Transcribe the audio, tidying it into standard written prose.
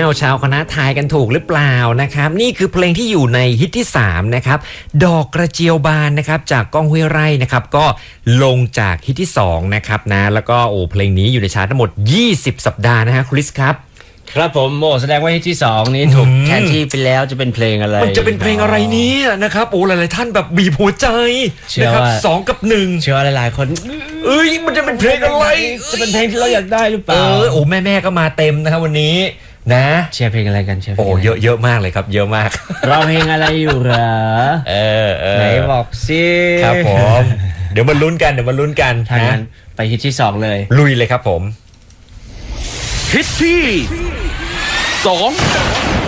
วชาวคณะทายกันถูกหรือเปล่านะครับนี่คือเพลงที่อยู่ในฮิตที่3นะครับดอกกระเจียวบานนะครับจากก้องห้วยไร่นะครับก็ลงจากฮิตที่2นะครับนะแล้วก็เพลงนี้อยู่ในชาร์ตทั้งหมด20สัปดาห์นะฮะคริสครับครับผมแสดงว่าฮิตที่2นี้ถูกแทนที่ไปแล้วจะเป็นเพลงอะไรมันจะเป็นเพลงอะไรนี้นะครับหลายๆท่านแบบบีบหัวใจนะครับ2 กับ 1เชื่อหลายๆคนมันจะเป็นเพลงอะไรจะเป็นเพลงที่เราอยากได้หรือเปล่าแม่ก็มาเต็มนะครับวันนี้นะเชียร์เพลงอะไรกันเชียร์เยอะมากเลยครับเยอะมากร้องเพลงอะไรอยู่เหรอไหนบอกสิครับผมเดี๋ยวมาลุ้นกันทางนั้นไปฮิตที่2เลยลุยเลยครับผมฮิตที่2